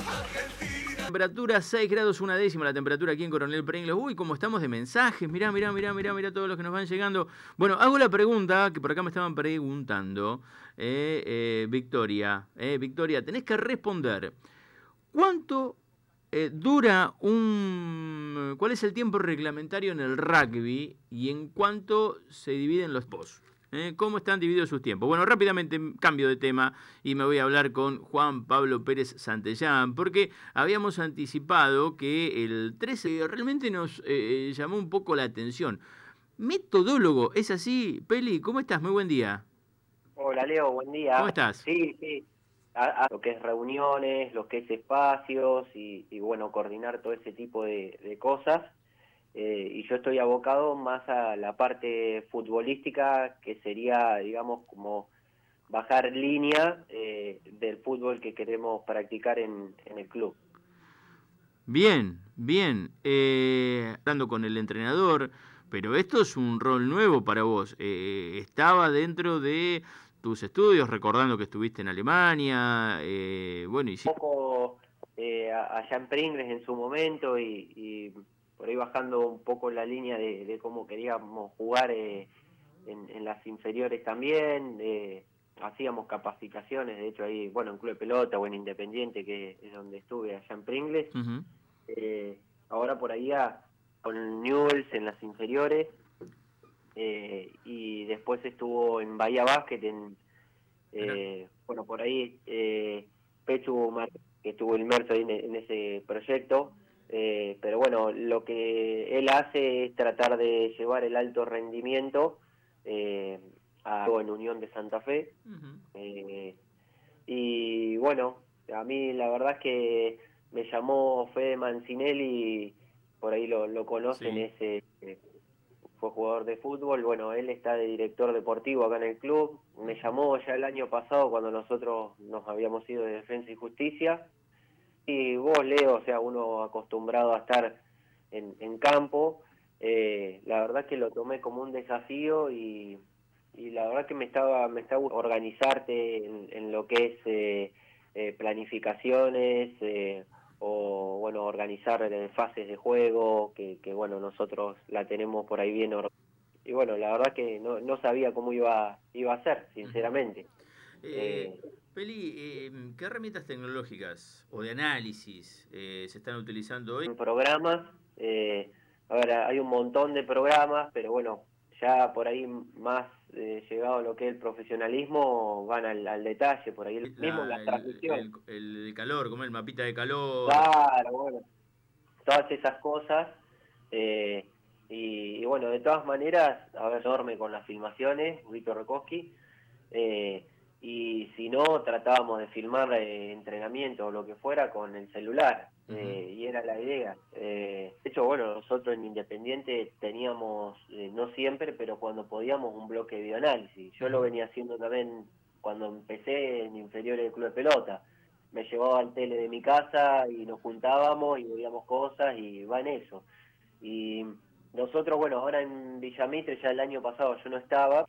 Temperatura 6 grados una décima, la temperatura aquí en Coronel Pringles. Uy, cómo estamos de mensajes. Mirá todos los que nos van llegando. Bueno, hago la pregunta que por acá me estaban preguntando. Victoria, tenés que responder. ¿Cuánto dura un... ¿Cuál es el tiempo reglamentario en el rugby y en cuánto se dividen los posts? ¿Cómo están divididos sus tiempos? Bueno, rápidamente cambio de tema y me voy a hablar con Juan Pablo Pérez Santellán, porque habíamos anticipado que el 13 realmente nos llamó un poco la atención. Metodólogo, ¿es así? Peli, ¿cómo estás? Muy buen día. Hola Leo, buen ¿Cómo día. estás? Sí, sí, lo que es reuniones, lo que es espacios y bueno, coordinar todo ese tipo de cosas. Y yo estoy abocado más a la parte futbolística, que sería, digamos, como bajar línea del fútbol que queremos practicar en el club. Bien, bien. Hablando con el entrenador, pero esto es un rol nuevo para vos. Estaba dentro de tus estudios, recordando que estuviste en Alemania. Bueno, y sí. Un poco allá en Pringles en su momento y por ahí bajando un poco la línea de cómo queríamos jugar en las inferiores también. Hacíamos capacitaciones, de hecho ahí, bueno, en Club de Pelota o en Independiente, que es donde estuve allá en Pringles. Ujú. Ahora por ahí con Newell's en las inferiores, y después estuvo en Bahía Basket, Mirá. bueno, por ahí Pechu, que estuvo inmerso ahí en ese proyecto. Pero bueno, lo que él hace es tratar de llevar el alto rendimiento eh, en Unión de Santa Fe. Ujú. eh, y bueno, a mí la verdad es que me llamó Fede Mancinelli, por ahí lo conocen, Sí. ese fue jugador de fútbol. Bueno, él está de director deportivo acá en el club. Me Ujú. llamó ya el año pasado cuando nosotros nos habíamos ido de Defensa y Justicia. Y vos, Leo, o sea, uno acostumbrado a estar en campo, la verdad que lo tomé como un desafío y la verdad que me está organizarte en lo que es planificaciones, o bueno, organizar fases de juego, que bueno, nosotros la tenemos por ahí bien organizada. Y bueno, la verdad que no sabía cómo iba a ser, Ujú. sinceramente. Eh, Eh, Peli, ¿qué herramientas tecnológicas o de análisis se están utilizando hoy? en programas, a ver, hay un montón de programas, pero bueno, ya por ahí más llegado a lo que es el profesionalismo, van al detalle, por ahí mismo las transmisiones. El calor, como el mapita de calor. Claro, bueno, todas esas cosas. eh, y bueno, de todas maneras, a ver, enorme con las filmaciones, Víctor Rokoski. eh, y si no, tratábamos de filmar entrenamiento o lo que fuera con el celular, Ujú. y era la idea. De hecho, bueno, nosotros en Independiente teníamos, no siempre, pero cuando podíamos, un bloque de bioanálisis. Yo lo Ujú. venía haciendo también cuando empecé en inferiores del Club de Pelota. Me llevaba al tele de mi casa y nos juntábamos y veíamos cosas y va en eso. Y nosotros, bueno, ahora en Villamitre, ya el año pasado yo no estaba,